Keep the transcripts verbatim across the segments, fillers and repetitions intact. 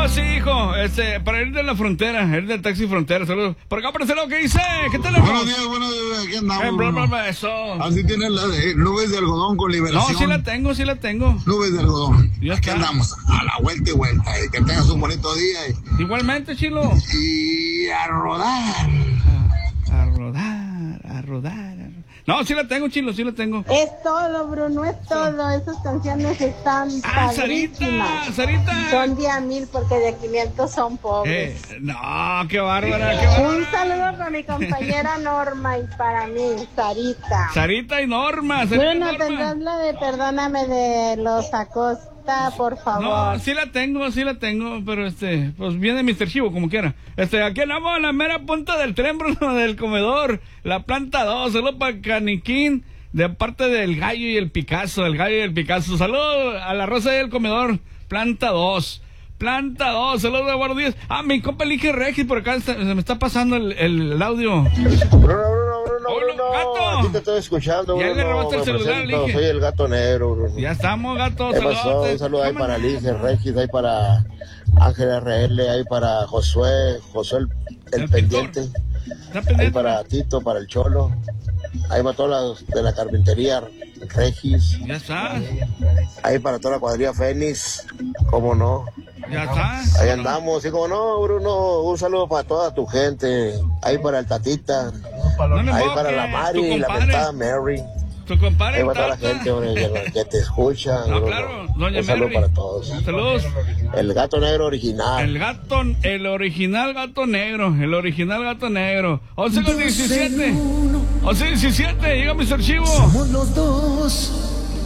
Oh, sí, hijo, este, para ir de la frontera, ir del taxi frontera, saludos. Por acá aparece lo que dice, ¿qué tal? Buenos días, buenos días, aquí andamos. Eh, bla, bla, bla, eso. Así tienes las eh, nubes de algodón con liberación. No, sí la tengo, sí la tengo. Nubes de algodón. Ya Aquí está. andamos, a la vuelta y vuelta. Y que tengas un bonito día. Y, Igualmente, Chilo. y a rodar. A, a rodar, a rodar. No, sí la tengo, Chilo, sí la tengo. Es todo, Bruno, es todo. Esas canciones están Ah, padrísimas. Sarita, Sarita. Son día mil porque de quinientos son pobres. Eh, no, qué bárbara, qué bárbara. Un saludo para mi compañera Norma y para mí, Sarita. Sarita y Norma. Sarita Bruno, y Norma. tendrás la de Perdóname de los Acosta, por favor. No, sí la tengo, sí la tengo, pero este, pues viene mister Chivo como quiera. Este, aquí andamos en la mera punta del tren, Bruno, del comedor, la planta dos, saludos para Caniquín, de parte del Gallo y el Picasso, el Gallo y el Picasso, saludos a la Rosa y el comedor, planta dos. Planta dos, saludos de buenos días. Ah, mi compa Elige Regis, por acá está, se me está pasando el, el, el audio. Bruno, Bruno, Bruno, Hola, Bruno. gato. Aquí te estoy escuchando, Ya Bruno. le robaste el Me celular, presento, Lige. soy el gato negro, Bruno. Ya estamos, gato, ¿Qué pasó? saludos. Un saludo ahí para Lice Regis, ahí para Ángel R L, ahí para Josué, Josué el, el, El pendiente. Está Ahí pendiente. para Tito, para el Cholo. Ahí para todas las de la carpintería Regis. Ya está, Ahí para toda la cuadrilla Fénix. ¿Cómo no? ya está. Ahí andamos, y como no, Bruno, un saludo para toda tu gente. Ahí para el Tatita. No me Ahí moques, para la tu Mari y la compadre. mentada Mary. Tu compadre Ahí para toda la Tata. gente, hombre, que, que te escucha. No, Bruno. claro, doña Un saludo Mary. para todos. Saludos. El gato negro original. El gato, el original gato negro, el original gato negro. once con diecisiete. once diecisiete, llega mister Chivo. Somos los dos.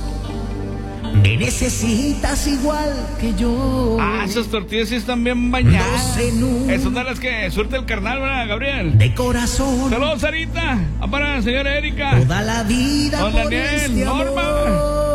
Me necesitas igual que yo. Ah, esas tortillas sí están bien bañadas. Dos en uno. Esas son de las que suelta el carnal, ¿verdad, Gabriel? De corazón. Saludos, Sarita. Ah, para la señora Erika. Toda la vida Don por Daniel, este Norma. amor.